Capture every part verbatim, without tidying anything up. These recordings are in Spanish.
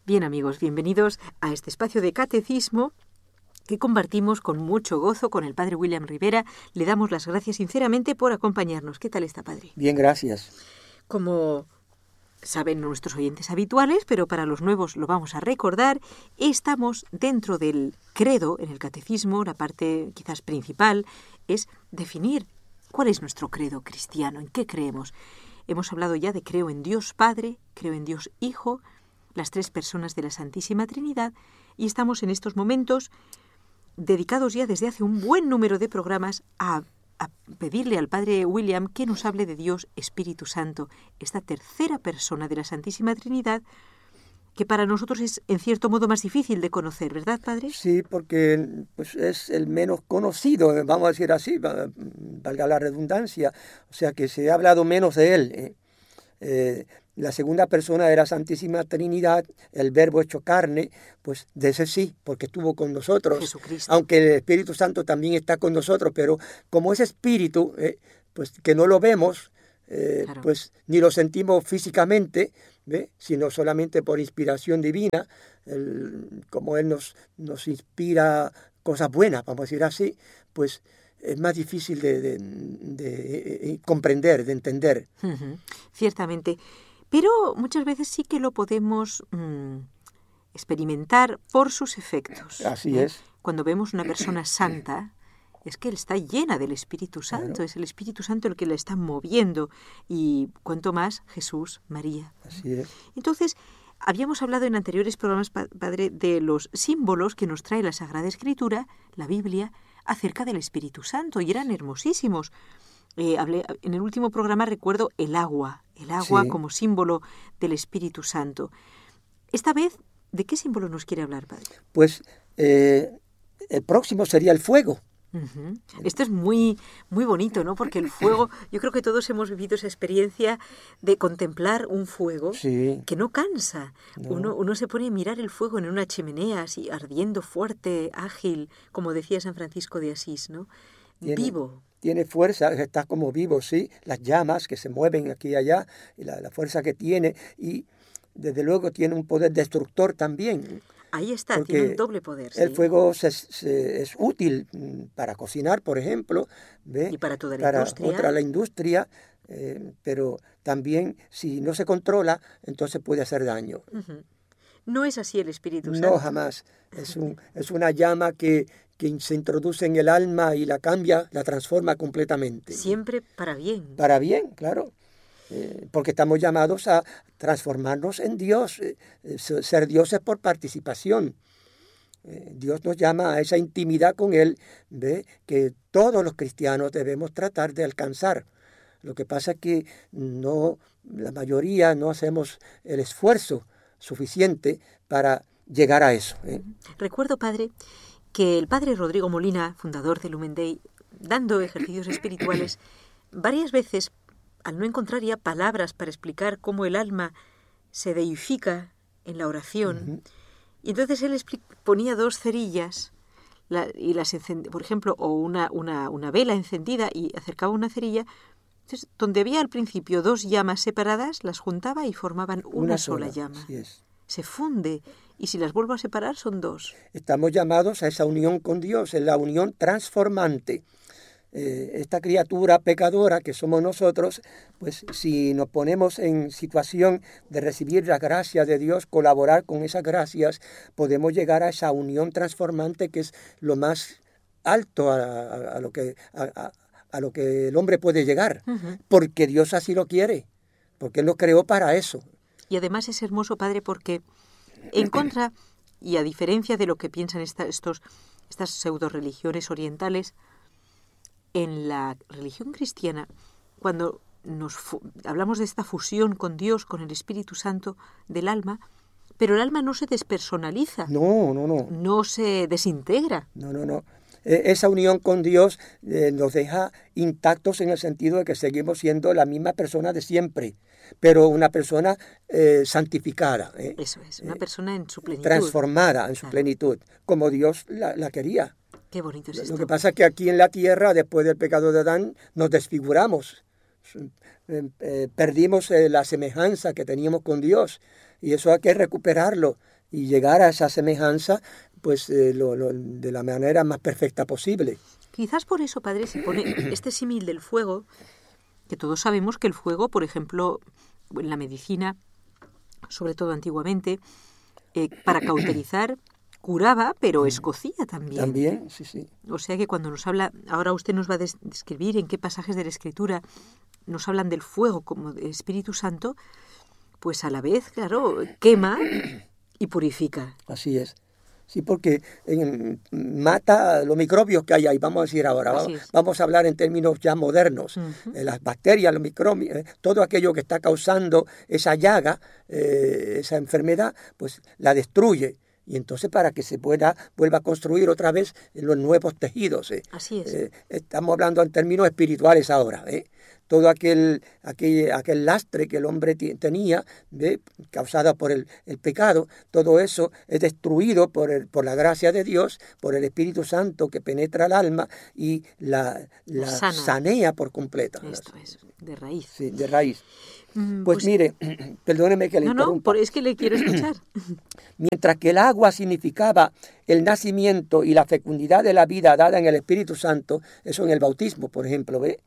Bien, amigos, bienvenidos a este espacio de catecismo que compartimos con mucho gozo con el Padre William Rivera. Le damos las gracias sinceramente por acompañarnos. ¿Qué tal está, Padre? Bien, gracias. Como saben nuestros oyentes habituales, pero para los nuevos lo vamos a recordar, estamos dentro del credo, en el catecismo, la parte quizás principal es definir cuál es nuestro credo cristiano, en qué creemos. Hemos hablado ya de creo en Dios Padre, creo en Dios Hijo, las tres personas de la Santísima Trinidad, y estamos en estos momentos dedicados ya desde hace un buen número de programas a, a pedirle al Padre William que nos hable de Dios Espíritu Santo, esta tercera persona de la Santísima Trinidad, que para nosotros es en cierto modo más difícil de conocer, ¿verdad, Padre? Sí, porque pues, es el menos conocido, vamos a decir así, valga la redundancia, o sea que se ha hablado menos de él. Eh, eh, la segunda persona de la Santísima Trinidad, el Verbo hecho carne, pues de ese sí, porque estuvo con nosotros, Jesucristo. Aunque el Espíritu Santo también está con nosotros, pero como ese Espíritu, eh, pues que no lo vemos, eh, claro. pues ni lo sentimos físicamente, ¿ve? Sino solamente por inspiración divina, el, como Él nos, nos inspira cosas buenas, vamos a decir así, pues es más difícil de, de, de, de comprender, de entender. Uh-huh. Ciertamente. Pero muchas veces sí que lo podemos mmm, experimentar por sus efectos. Así ¿eh? es. Cuando vemos una persona santa, es que él está llena del Espíritu Santo, claro. Es el Espíritu Santo el que la está moviendo, y cuanto más Jesús, María. Así es. Entonces, habíamos hablado en anteriores programas, Padre, de los símbolos que nos trae la Sagrada Escritura, la Biblia, acerca del Espíritu Santo, y eran hermosísimos. Eh, hablé, en el último programa recuerdo el agua, el agua sí. como símbolo del Espíritu Santo. Esta vez, ¿de qué símbolo nos quiere hablar, Padre? Pues eh, el próximo sería el fuego. Uh-huh. Esto es muy, muy bonito, ¿no? Porque el fuego, yo creo que todos hemos vivido esa experiencia de contemplar un fuego sí. que no cansa. No. Uno, uno se pone a mirar el fuego en una chimenea, así ardiendo fuerte, ágil, como decía San Francisco de Asís, ¿no? Tiene, vivo. Tiene fuerza, está como vivo, sí. Las llamas que se mueven aquí y allá, y la, la fuerza que tiene, y desde luego tiene un poder destructor también. Ahí está, tiene un doble poder. El ¿sí? fuego se, se, es útil para cocinar, por ejemplo, ¿ve? Y para toda la para industria. Otra la industria, eh, pero también si no se controla, entonces puede hacer daño. Uh-huh. ¿No es así el Espíritu Santo? No, jamás. Es, un, es una llama que, que se introduce en el alma y la cambia, la transforma completamente. Siempre para bien. Para bien, claro. Eh, porque estamos llamados a transformarnos en Dios, eh, ser dioses por participación. Eh, Dios nos llama a esa intimidad con Él, ¿ve? Que todos los cristianos debemos tratar de alcanzar. Lo que pasa es que no, la mayoría no hacemos el esfuerzo suficiente para llegar a eso. ¿eh? Recuerdo, Padre, que el Padre Rodrigo Molina, fundador de Lumen Dei, dando ejercicios espirituales, varias veces, al no encontrar ya palabras para explicar cómo el alma se deifica en la oración, uh-huh. y entonces él expli- ponía dos cerillas, la, y las encend- por ejemplo, o una, una, una vela encendida y acercaba una cerilla. Entonces, donde había al principio dos llamas separadas, las juntaba y formaban una, una sola, sola llama. Así es. Se funde, y si las vuelvo a separar son dos. Estamos llamados a esa unión con Dios, es la unión transformante. Eh, esta criatura pecadora que somos nosotros, pues si nos ponemos en situación de recibir la gracia de Dios, colaborar con esas gracias, podemos llegar a esa unión transformante que es lo más alto a, a, a lo que... A, a, a lo que el hombre puede llegar, uh-huh. porque Dios así lo quiere, porque Él nos creó para eso. Y además es hermoso, Padre, porque en contra, y a diferencia de lo que piensan esta, estos, estas pseudo-religiones orientales, en la religión cristiana, cuando nos fu- hablamos de esta fusión con Dios, con el Espíritu Santo del alma, pero el alma no se despersonaliza. No, no, no. No se desintegra. No, no, no. Esa unión con Dios eh, nos deja intactos en el sentido de que seguimos siendo la misma persona de siempre, pero una persona eh, santificada. ¿eh? Eso es, una persona en su plenitud. Transformada en su claro. plenitud, como Dios la, la quería. Qué bonito es Lo esto. Lo que pasa es que aquí en la tierra, después del pecado de Adán, nos desfiguramos. Eh, eh, perdimos eh, la semejanza que teníamos con Dios, y eso hay que recuperarlo. y llegar a esa semejanza pues eh, lo, lo, de la manera más perfecta posible. Quizás por eso, padre, se pone este símil del fuego, que todos sabemos que el fuego, por ejemplo, en la medicina, sobre todo antiguamente, eh, para cauterizar, curaba, pero escocía también. También, sí, sí. O sea que cuando nos habla, ahora usted nos va a des- describir en qué pasajes de la Escritura nos hablan del fuego como del Espíritu Santo, pues a la vez, claro, quema y purifica. Así es. Sí, porque en, mata los microbios que hay ahí, vamos a decir ahora, vamos, vamos a hablar en términos ya modernos, uh-huh. eh, las bacterias, los microbios, eh, todo aquello que está causando esa llaga, eh, esa enfermedad, pues la destruye. Y entonces para que se pueda vuelva a construir otra vez los nuevos tejidos. Eh. Así es. Eh, estamos hablando en términos espirituales ahora, ¿eh? Todo aquel, aquel, aquel lastre que el hombre t- tenía, ¿ve? Causada por el, el pecado, todo eso es destruido por, el, por la gracia de Dios, por el Espíritu Santo que penetra el alma y la, la sanea por completo. Esto es, de raíz. Sí, de raíz. Mm, pues, pues mire, perdóneme que le no, interrumpa. No, es que le quiero escuchar. Mientras que el agua significaba el nacimiento y la fecundidad de la vida dada en el Espíritu Santo, eso en el bautismo, por ejemplo, ¿ve?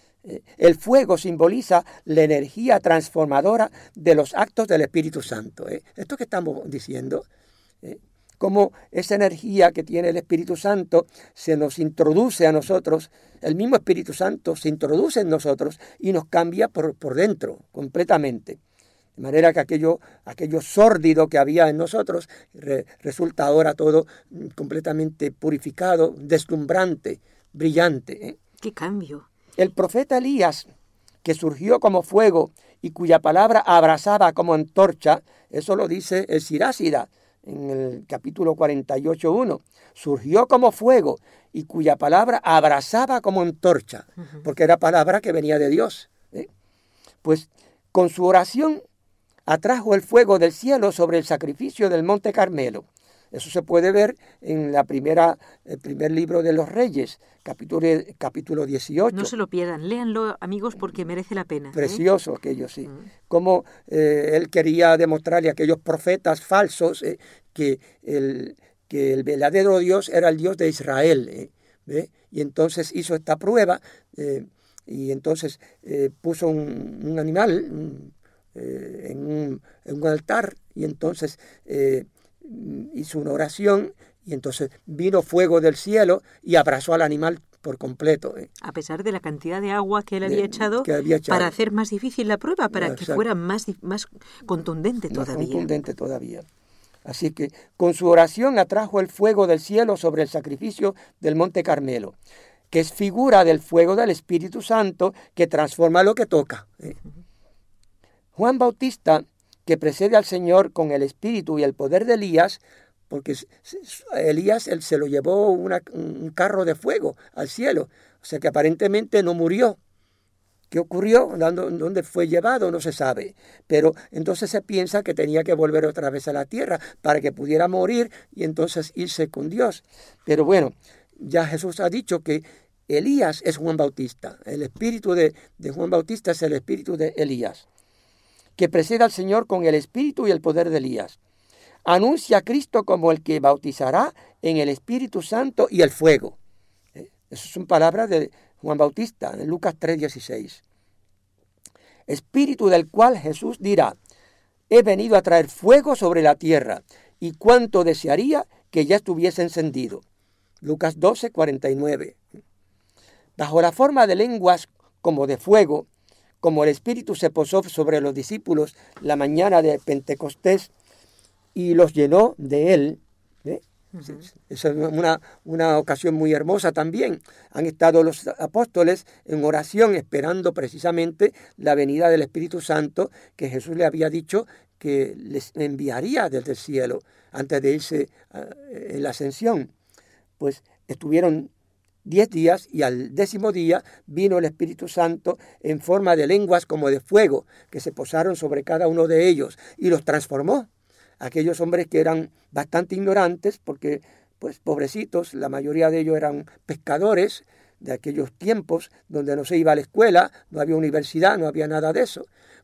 El fuego simboliza la energía transformadora de los actos del Espíritu Santo. ¿eh? Esto que estamos diciendo, ¿eh? Cómo esa energía que tiene el Espíritu Santo se nos introduce a nosotros, el mismo Espíritu Santo se introduce en nosotros y nos cambia por, por dentro, completamente. De manera que aquello, aquello sórdido que había en nosotros re, resulta ahora todo completamente purificado, deslumbrante, brillante. ¿eh? ¡Qué cambio! El profeta Elías, que surgió como fuego y cuya palabra abrasaba como antorcha, eso lo dice el Sirásida en el capítulo cuarenta y ocho, uno. Surgió como fuego y cuya palabra abrasaba como antorcha, uh-huh. porque era palabra que venía de Dios. ¿eh? Pues con su oración atrajo el fuego del cielo sobre el sacrificio del Monte Carmelo. Eso se puede ver en la primera, el primer libro de los Reyes, capítulo, capítulo dieciocho. No se lo pierdan, léanlo, amigos, porque merece la pena. Precioso ¿eh? aquello, sí. Uh-huh. Como eh, él quería demostrarle a aquellos profetas falsos eh, que, el, que el verdadero Dios era el Dios de Israel. Eh, ¿ve? Y entonces hizo esta prueba eh, y entonces eh, puso un, un animal un, eh, en, un, en un altar y entonces... Eh, hizo una oración y entonces vino fuego del cielo y abrazó al animal por completo. ¿eh? A pesar de la cantidad de agua que él había, de, echado, que había echado para hacer más difícil la prueba, para Exacto. que fuera más, más contundente más todavía. contundente todavía. Así que con su oración atrajo el fuego del cielo sobre el sacrificio del Monte Carmelo, que es figura del fuego del Espíritu Santo que transforma lo que toca. ¿eh? Uh-huh. Juan Bautista, que precede al Señor con el espíritu y el poder de Elías, porque Elías él se lo llevó una, un carro de fuego al cielo, o sea que aparentemente no murió. ¿Qué ocurrió? ¿Dónde fue llevado? No se sabe. Pero entonces se piensa que tenía que volver otra vez a la tierra para que pudiera morir y entonces irse con Dios. Pero bueno, ya Jesús ha dicho que Elías es Juan Bautista. El espíritu de, de Juan Bautista es el espíritu de Elías, que precede al Señor con el espíritu y el poder de Elías. Anuncia a Cristo como el que bautizará en el Espíritu Santo y el fuego. Esas son palabras de Juan Bautista, en Lucas tres dieciséis. Espíritu del cual Jesús dirá, he venido a traer fuego sobre la tierra, y cuánto desearía que ya estuviese encendido. Lucas doce cuarenta y nueve. Bajo la forma de lenguas como de fuego, como el Espíritu se posó sobre los discípulos la mañana de Pentecostés y los llenó de él. ¿eh? Uh-huh. Esa es una, una ocasión muy hermosa también. Han estado los apóstoles en oración esperando precisamente la venida del Espíritu Santo que Jesús le había dicho que les enviaría desde el cielo antes de irse en la ascensión. Pues estuvieron diez días y al décimo día vino el Espíritu Santo en forma de lenguas como de fuego que se posaron sobre cada uno de ellos y los transformó. Aquellos hombres que eran bastante ignorantes porque, pues, pobrecitos, la mayoría de ellos eran pescadores de aquellos tiempos donde no se iba a la escuela, no había universidad, no había nada de eso.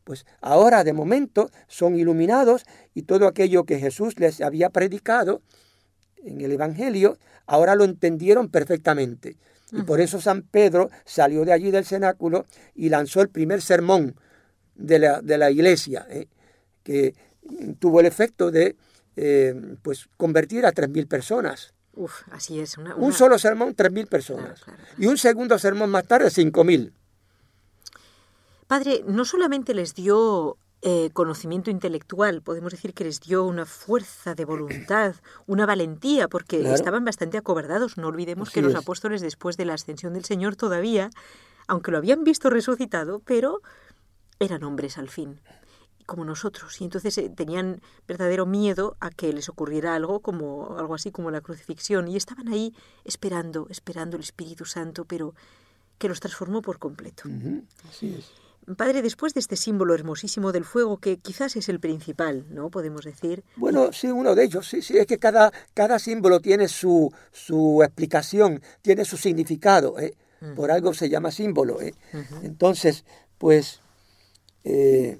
pues ahora de momento son iluminados y todo aquello que Jesús les había predicado en el Evangelio, ahora lo entendieron perfectamente. Y uh-huh. por eso San Pedro salió de allí del cenáculo y lanzó el primer sermón de la, de la iglesia, ¿eh? que tuvo el efecto de eh, pues convertir a tres mil personas. Uf, así es. Una, una... Un solo sermón, tres mil personas. Claro, claro, claro. Y un segundo sermón más tarde, cinco mil. Padre, no solamente les dio eh, conocimiento intelectual, podemos decir que les dio una fuerza de voluntad, una valentía, porque claro. estaban bastante acobardados. No olvidemos así que los es. apóstoles, después de la ascensión del Señor, todavía, aunque lo habían visto resucitado, pero eran hombres al fin, como nosotros, y entonces eh, tenían verdadero miedo a que les ocurriera algo como algo así como la crucifixión, y estaban ahí esperando, esperando el Espíritu Santo, pero que los transformó por completo. Uh-huh. Así es. Padre, después de este símbolo hermosísimo del fuego, que quizás es el principal, ¿no? Podemos decir. Bueno, sí, uno de ellos, sí, sí, es que cada, cada símbolo tiene su, su explicación, tiene su significado, ¿eh? Uh-huh. Por algo se llama símbolo, ¿eh? Uh-huh. Entonces, pues... Eh,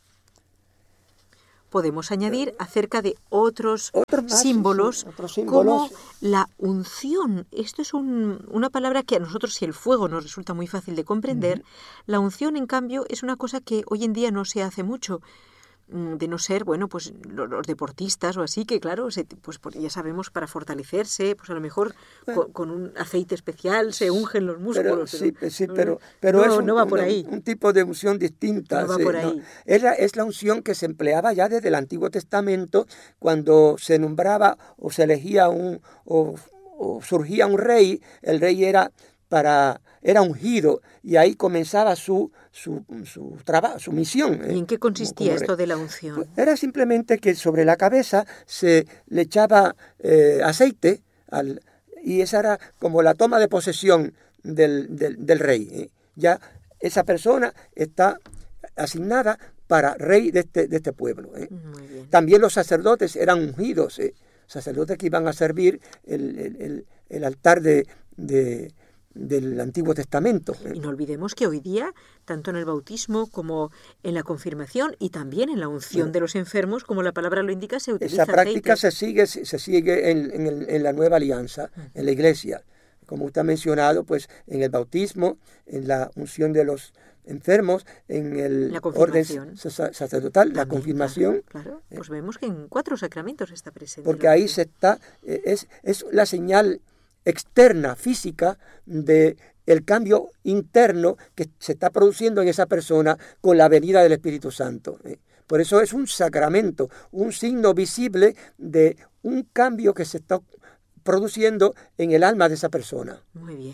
podemos añadir acerca de otros, otros más, símbolos, sí, otros símbolos, como la unción. Esto es un, una palabra que a nosotros, si el fuego nos resulta muy fácil de comprender, uh-huh. la unción, en cambio, es una cosa que hoy en día no se hace mucho, de no ser, bueno, pues los, los deportistas o así, que claro, se, pues ya sabemos, para fortalecerse, pues a lo mejor bueno, con, con un aceite especial se ungen los músculos. Pero, pero, sí, sí, pero, pero no, es un, no va por una, ahí. un tipo de unción distinta. No va sí, por ¿no? ahí. Es, la, es la unción que se empleaba ya desde el Antiguo Testamento, cuando se nombraba o se elegía un, o, o surgía un rey, el rey era para... era ungido y ahí comenzaba su su su trabajo, su misión. ¿Y en qué consistía como, como esto de la unción? Pues era simplemente que sobre la cabeza se le echaba eh, aceite al, y esa era como la toma de posesión del, del, del rey. ¿eh? Ya esa persona está asignada para rey de este, de este pueblo. ¿eh? Muy bien. También los sacerdotes eran ungidos, ¿eh? sacerdotes que iban a servir el, el, el, el altar de, de del Antiguo Testamento. Y no olvidemos que hoy día, tanto en el bautismo como en la confirmación y también en la unción bueno, de los enfermos, como la palabra lo indica, se utiliza esa práctica aceite. se sigue, se sigue en, en, el, en la nueva alianza, uh-huh. en la iglesia. Como usted ha mencionado, pues en el bautismo, en la unción de los enfermos, en el orden sacerdotal, también, la confirmación. Claro, claro. Pues eh, vemos que en cuatro sacramentos está presente. Porque ahí se está, es, es la señal externa, física, de el cambio interno que se está produciendo en esa persona con la venida del Espíritu Santo. ¿eh? Por eso es un sacramento, un signo visible de un cambio que se está produciendo en el alma de esa persona. Muy bien.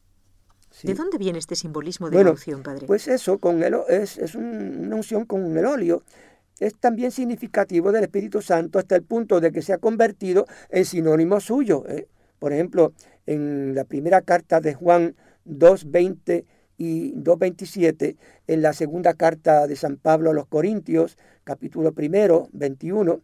¿Sí? ¿De dónde viene este simbolismo de bueno, la unción, padre? Pues eso, con el, es, es un, una unción con el óleo. Es también significativo del Espíritu Santo hasta el punto de que se ha convertido en sinónimo suyo. ¿eh? Por ejemplo, en la primera carta de Juan dos veinte y dos veintisiete, en la segunda carta de San Pablo a los Corintios, capítulo primero, veintiuno,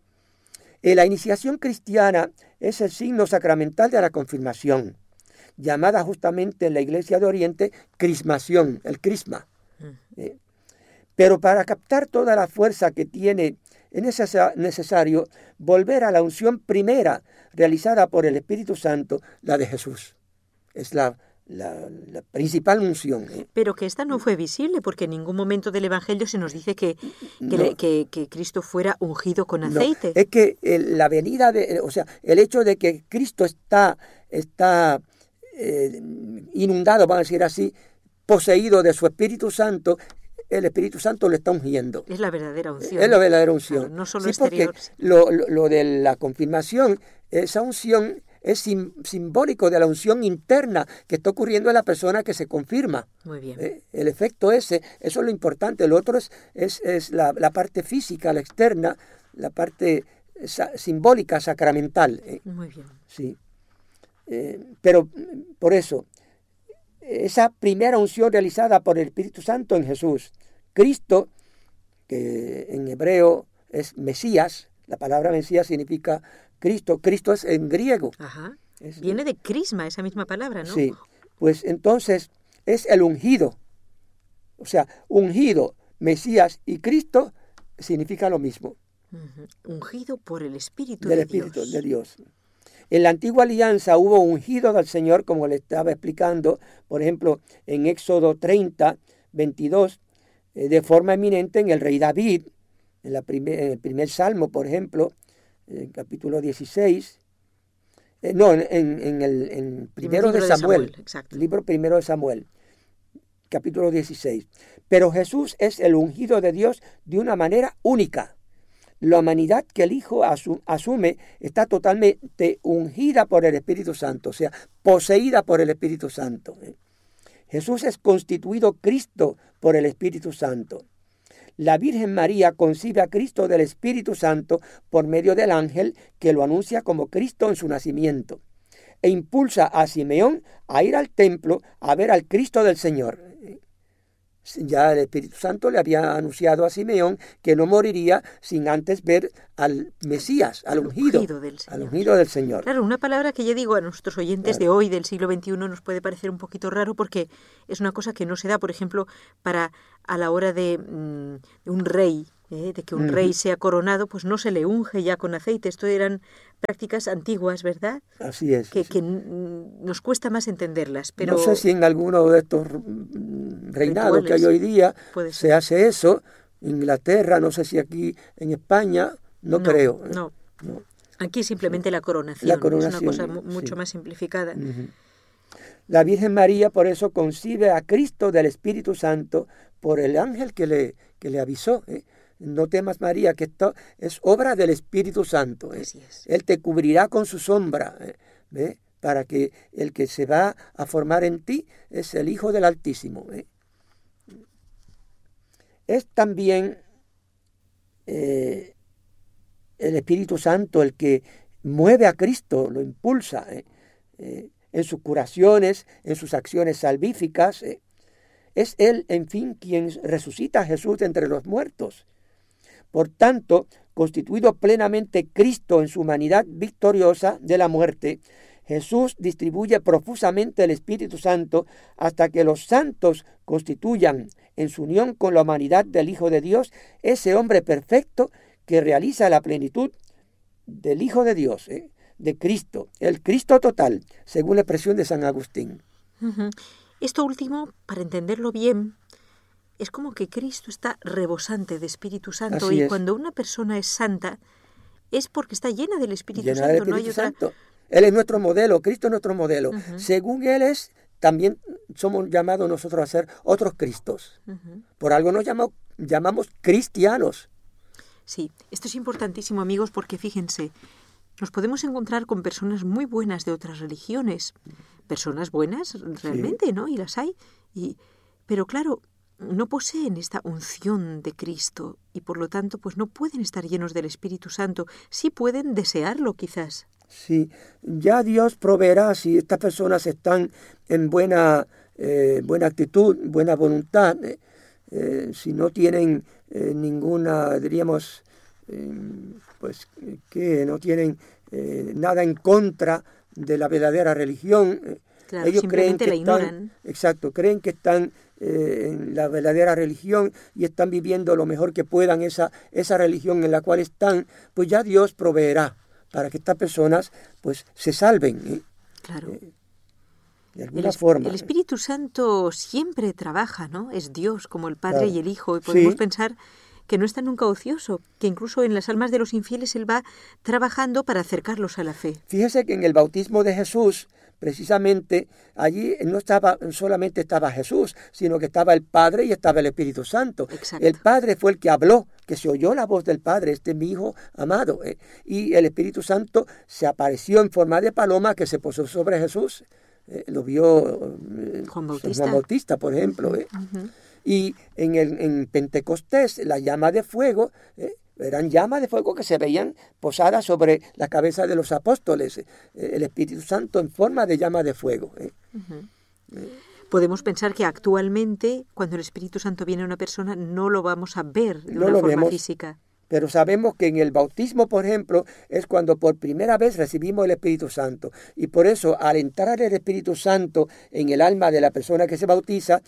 en la iniciación cristiana es el signo sacramental de la confirmación, llamada justamente en la Iglesia de Oriente crismación, el crisma. ¿eh? Pero para captar toda la fuerza que tiene, es necesario volver a la unción primera realizada por el Espíritu Santo, la de Jesús. Es la, la, la principal unción. ¿eh? Pero que esta no fue visible, porque en ningún momento del Evangelio se nos dice que, que, no, le, que, que Cristo fuera ungido con aceite. No, es que el, la venida, de, o sea, el hecho de que Cristo está, está eh, inundado, vamos a decir así, poseído de su Espíritu Santo, el Espíritu Santo lo está ungiendo. Es la verdadera unción. Es la verdadera unción. Claro, no solo sí, exterior. Porque lo, lo, lo de la confirmación, esa unción es sim, simbólico de la unción interna que está ocurriendo en la persona que se confirma. Muy bien. Eh, el efecto ese, eso es lo importante. Lo otro es, es, es la, la parte física, la externa, la parte sa, simbólica, sacramental. Eh. Muy bien. Sí. Eh, pero por eso, esa primera unción realizada por el Espíritu Santo en Jesús, Cristo, que en hebreo es Mesías, la palabra Mesías significa Cristo, Cristo es en griego. Ajá. Es, Viene de crisma esa misma palabra, ¿no? Sí, pues entonces es el ungido, o sea, ungido, Mesías y Cristo significa lo mismo. Uh-huh. Ungido por el Espíritu del de Espíritu Dios. de Dios. En la antigua alianza hubo ungido del Señor, como le estaba explicando, por ejemplo, en Éxodo treinta, veintidós, eh, de forma eminente en el rey David, en, la primer, en el primer Salmo, por ejemplo, en el capítulo dieciséis, eh, no, en, en, en el en primero de Samuel, de Samuel exacto. libro primero de Samuel, capítulo dieciséis. Pero Jesús es el ungido de Dios de una manera única. La humanidad que el Hijo asume está totalmente ungida por el Espíritu Santo, o sea, poseída por el Espíritu Santo. Jesús es constituido Cristo por el Espíritu Santo. La Virgen María concibe a Cristo del Espíritu Santo por medio del ángel que lo anuncia como Cristo en su nacimiento e impulsa a Simeón a ir al templo a ver al Cristo del Señor. Ya el Espíritu Santo le había anunciado a Simeón que no moriría sin antes ver al Mesías, al ungido, ungido del al ungido del Señor. Claro, una palabra que ya digo a nuestros oyentes claro. de hoy, del siglo veintiuno, nos puede parecer un poquito raro porque es una cosa que no se da, por ejemplo, para a la hora de, de un rey, ¿eh? de que un uh-huh. rey sea coronado, pues no se le unge ya con aceite. Esto eran prácticas antiguas, ¿verdad? Así es. Que, sí. que nos cuesta más entenderlas. Pero no sé si en alguno de estos reinados rituales que hay hoy día se hace eso. Inglaterra, no sé si aquí en España, no, no creo. No. no. Aquí simplemente sí. la, coronación. la coronación. Es una cosa mucho sí. más simplificada. Uh-huh. La Virgen María por eso concibe a Cristo del Espíritu Santo por el ángel que le, que le avisó. ¿eh? No temas, María, que esto es obra del Espíritu Santo. ¿eh? Así es. Él te cubrirá con su sombra, ¿eh? ¿Ve? Para que el que se va a formar en ti es el Hijo del Altísimo. ¿eh? Es también eh, el Espíritu Santo el que mueve a Cristo, lo impulsa ¿eh? Eh, en sus curaciones, en sus acciones salvíficas. ¿eh? Es Él, en fin, quien resucita a Jesús de entre los muertos. Por tanto, constituido plenamente Cristo en su humanidad victoriosa de la muerte, Jesús distribuye profusamente el Espíritu Santo hasta que los santos constituyan en su unión con la humanidad del Hijo de Dios ese hombre perfecto que realiza la plenitud del Hijo de Dios, ¿eh? de Cristo, el Cristo total, según la expresión de San Agustín. Uh-huh. Esto último, para entenderlo bien, es como que Cristo está rebosante de Espíritu Santo. Así y es. Cuando una persona es santa es porque está llena del Espíritu llena Santo. Del Espíritu no hay otra... Santo. Él es nuestro modelo, Cristo es nuestro modelo. Uh-huh. Según Él es, también somos llamados nosotros a ser otros Cristos. Uh-huh. Por algo nos llamamos, llamamos cristianos. Sí, esto es importantísimo, amigos, porque fíjense, nos podemos encontrar con personas muy buenas de otras religiones. Personas buenas realmente, sí. ¿no? Y las hay. Y, pero claro, no poseen esta unción de Cristo y por lo tanto pues no pueden estar llenos del Espíritu Santo. Sí pueden desearlo quizás. Sí, ya Dios proveerá si estas personas están en buena, eh, buena actitud, buena voluntad, eh, eh, si no tienen eh, ninguna, diríamos, eh, pues que no tienen eh, nada en contra de la verdadera religión. Eh, claro, ellos creen que la están, ignoran. Exacto, creen que están eh, en la verdadera religión y están viviendo lo mejor que puedan esa, esa religión en la cual están, pues ya Dios proveerá para que estas personas pues se salven. ¿eh? Claro. Eh, de alguna el, forma. El Espíritu Santo siempre trabaja, ¿no? Es Dios, como el Padre claro. y el Hijo. Y podemos sí. pensar que no está nunca ocioso, que incluso en las almas de los infieles Él va trabajando para acercarlos a la fe. Fíjese que en el bautismo de Jesús, precisamente, allí no estaba solamente estaba Jesús, sino que estaba el Padre y estaba el Espíritu Santo. Exacto. El Padre fue el que habló, que se oyó la voz del Padre, este es mi Hijo amado. ¿eh? Y el Espíritu Santo se apareció en forma de paloma que se posó sobre Jesús. Eh, lo vio eh, Juan Bautista. Juan Bautista, por ejemplo. ¿eh? Uh-huh. Y en, el, en Pentecostés, la llama de fuego, ¿eh? eran llamas de fuego que se veían posadas sobre la cabeza de los apóstoles. ¿eh? El Espíritu Santo en forma de llama de fuego. ¿eh? Uh-huh. Eh. Podemos pensar que actualmente, cuando el Espíritu Santo viene a una persona, no lo vamos a ver de no una lo forma vemos, física. Pero sabemos que en el bautismo, por ejemplo, es cuando por primera vez recibimos el Espíritu Santo. Y por eso, al entrar el Espíritu Santo en el alma de la persona que se bautiza,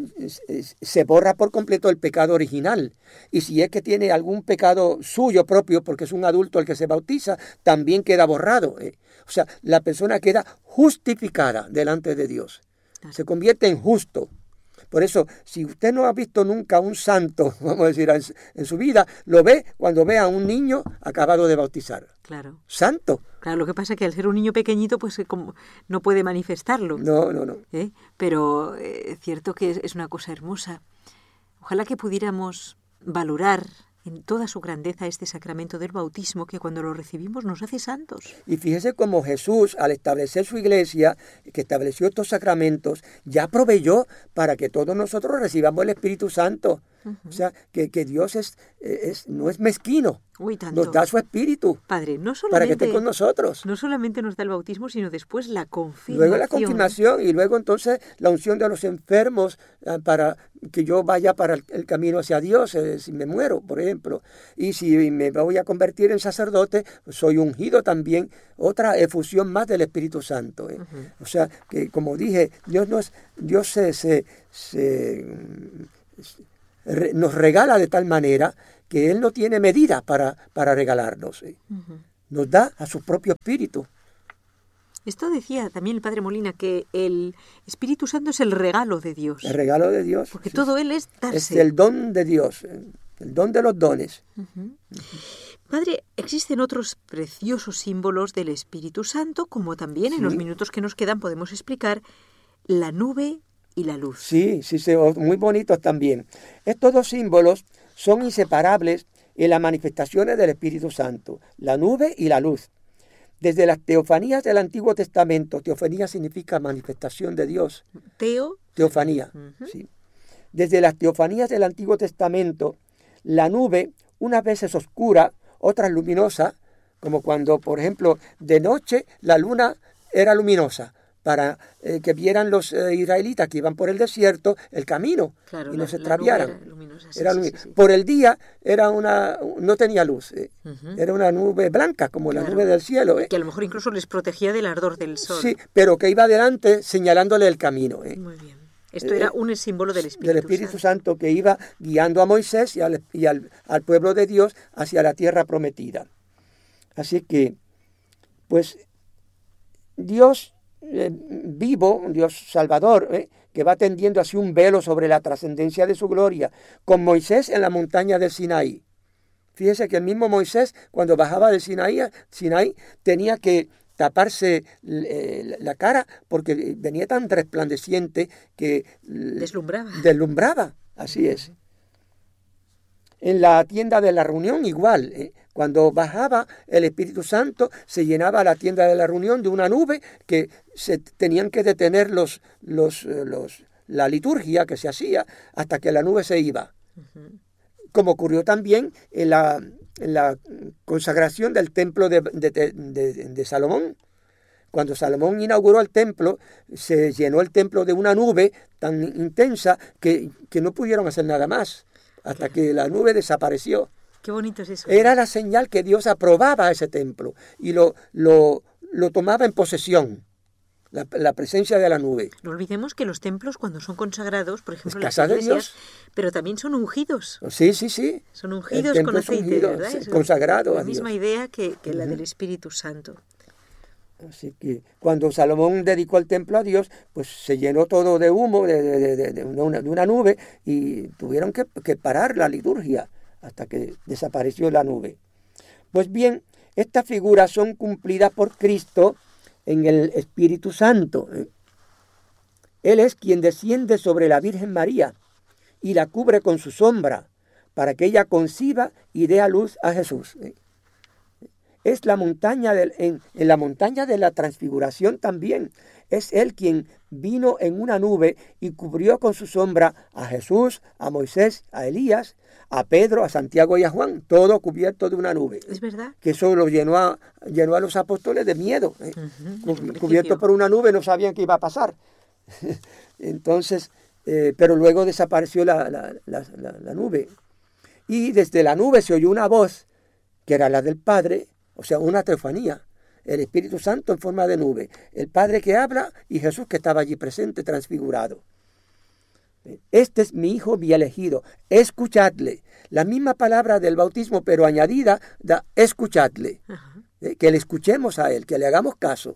se borra por completo el pecado original. Y si es que tiene algún pecado suyo propio, porque es un adulto el que se bautiza, también queda borrado. ¿eh? O sea, la persona queda justificada delante de Dios. Se convierte en justo. Por eso, si usted no ha visto nunca un santo, vamos a decir, en su vida, lo ve cuando ve a un niño acabado de bautizar. Claro. Santo. Claro, lo que pasa es que al ser un niño pequeñito, pues como no puede manifestarlo. No, no, no. ¿Eh? Pero es eh, cierto que es, es una cosa hermosa. Ojalá que pudiéramos valorar en toda su grandeza este sacramento del bautismo, que cuando lo recibimos nos hace santos. Y fíjese cómo Jesús, al establecer su iglesia, que estableció estos sacramentos, ya proveyó para que todos nosotros recibamos el Espíritu Santo. Uh-huh. O sea, que, que Dios es, es, no es mezquino. Uy, tanto. Nos da su Espíritu. Padre, no solamente, para que esté con nosotros. No solamente nos da el bautismo, sino después la confirmación. Luego la confirmación y luego entonces la unción de los enfermos eh, para que yo vaya para el, el camino hacia Dios, eh, si me muero, por ejemplo. Y si me voy a convertir en sacerdote, pues soy ungido también. Otra efusión más del Espíritu Santo. Eh. Uh-huh. O sea, que como dije, Dios, no es, Dios se... se, se, se nos regala de tal manera que Él no tiene medida para, para regalarnos. ¿eh? Uh-huh. Nos da a su propio Espíritu. Esto decía también el Padre Molina, que el Espíritu Santo es el regalo de Dios. El regalo de Dios. Porque sí, todo Él es darse. Es el don de Dios, el don de los dones. Uh-huh. Uh-huh. Padre, existen otros preciosos símbolos del Espíritu Santo, como también sí. En los minutos que nos quedan podemos explicar la nube y la luz. Sí, sí, sí, muy bonitos también. Estos dos símbolos son inseparables en las manifestaciones del Espíritu Santo, la nube y la luz. Desde las teofanías del Antiguo Testamento, teofanía significa manifestación de Dios. Teo. Teofanía, uh-huh. sí. Desde las teofanías del Antiguo Testamento, la nube unas veces oscura, otras luminosa, como cuando, por ejemplo, de noche la luna era luminosa, para eh, que vieran los eh, israelitas que iban por el desierto el camino, claro, y no la, se extraviaran. Era luminosa, sí, era luminosa. Sí, sí. Por el día era una, no tenía luz, eh. uh-huh. Era una nube blanca como claro. La nube del cielo. Eh. Que a lo mejor incluso les protegía del ardor del sol. Sí, pero que iba adelante señalándole el camino. Eh. Muy bien. Esto era un símbolo del Espíritu, del Espíritu Santo. Santo que iba guiando a Moisés y, al, y al, al pueblo de Dios hacia la tierra prometida. Así que, pues, Dios Eh, vivo, Dios Salvador, eh, que va tendiendo así un velo sobre la trascendencia de su gloria, con Moisés en la montaña del Sinaí. Fíjese que el mismo Moisés, cuando bajaba del Sinaí, Sinaí tenía que taparse eh, la cara porque venía tan resplandeciente que deslumbraba. deslumbraba, así es. En la tienda de la reunión igual, ¿eh? Cuando bajaba el Espíritu Santo, se llenaba la tienda de la reunión de una nube que se tenían que detener los, los, los, la liturgia que se hacía hasta que la nube se iba. Uh-huh. Como ocurrió también en la, en la consagración del templo de, de, de, de, de Salomón. Cuando Salomón inauguró el templo, se llenó el templo de una nube tan intensa que, que no pudieron hacer nada más hasta que la nube desapareció. Qué bonito es eso. Era la señal que Dios aprobaba ese templo y lo, lo, lo tomaba en posesión, la, la presencia de la nube. No olvidemos que los templos, cuando son consagrados, por ejemplo, es las casa iglesias, de Dios. Pero también son ungidos. Sí, sí, sí. Son ungidos con aceite, ungido, ¿verdad? Sí, es consagrado la a Dios. misma idea que, que la uh-huh. del Espíritu Santo. Así que cuando Salomón dedicó el templo a Dios, pues se llenó todo de humo, de, de, de, de, una, de una nube, y tuvieron que, que parar la liturgia hasta que desapareció la nube. Pues bien, estas figuras son cumplidas por Cristo en el Espíritu Santo. Él es quien desciende sobre la Virgen María y la cubre con su sombra para que ella conciba y dé a luz a Jesús. Es la montaña del, en, en la montaña de la transfiguración también. Es Él quien vino en una nube y cubrió con su sombra a Jesús, a Moisés, a Elías, a Pedro, a Santiago y a Juan, todo cubierto de una nube. Es verdad. Que eso lo llenó a, llenó a los apóstoles de miedo. ¿eh? Uh-huh, cubierto por una nube, no sabían qué iba a pasar. Entonces, eh, pero luego desapareció la, la, la, la, la nube. Y desde la nube se oyó una voz, que era la del Padre, o sea, una teofanía. El Espíritu Santo en forma de nube. El Padre que habla y Jesús que estaba allí presente, transfigurado. Este es mi Hijo bien elegido. Escuchadle. La misma palabra del bautismo, pero añadida, da escuchadle. Uh-huh. Que le escuchemos a Él, que le hagamos caso.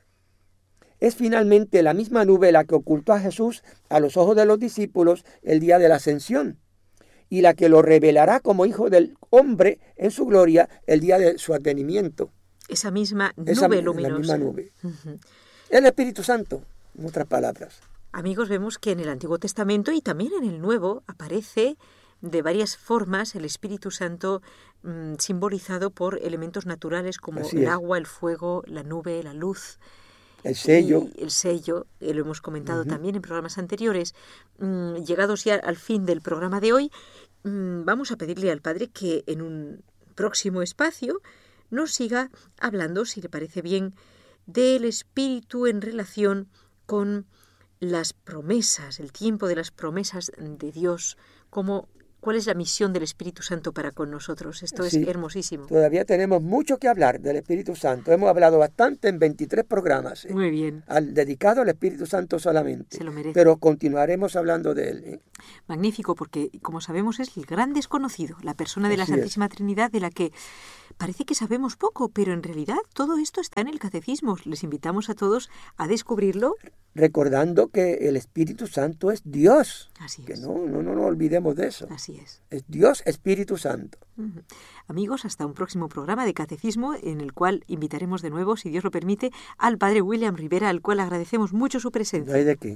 Es finalmente la misma nube la que ocultó a Jesús a los ojos de los discípulos el día de la ascensión y la que lo revelará como Hijo del Hombre en su gloria el día de su advenimiento. Esa misma nube Esa, luminosa. La misma nube. Uh-huh. El Espíritu Santo, en otras palabras. Amigos, vemos que en el Antiguo Testamento y también en el Nuevo aparece de varias formas el Espíritu Santo mmm, simbolizado por elementos naturales como el agua, el fuego, la nube, la luz. El sello. Y el sello, eh, lo hemos comentado uh-huh. también en programas anteriores. Mm, llegados ya al fin del programa de hoy, mm, vamos a pedirle al Padre que en un próximo espacio nos siga hablando, si le parece bien, del Espíritu en relación con las promesas, el tiempo de las promesas de Dios, como cuál es la misión del Espíritu Santo para con nosotros. Esto sí, es hermosísimo. Todavía tenemos mucho que hablar del Espíritu Santo. Hemos hablado bastante en veintitrés programas. ¿eh? Muy bien. Al, dedicado al Espíritu Santo solamente. Se lo merece. Pero continuaremos hablando de él. ¿eh? Magnífico, porque como sabemos es el gran desconocido, la persona de la Así Santísima es. Trinidad de la que parece que sabemos poco, pero en realidad todo esto está en el Catecismo. Les invitamos a todos a descubrirlo. Recordando que el Espíritu Santo es Dios. Así es. Que no, no, no, no olvidemos de eso. Así es. Es Dios Espíritu Santo. Uh-huh. Amigos, hasta un próximo programa de Catecismo en el cual invitaremos de nuevo, si Dios lo permite, al Padre William Rivera, al cual agradecemos mucho su presencia. No hay de qué.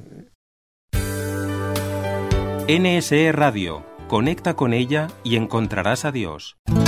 N S E Radio. Conecta con ella y encontrarás a Dios.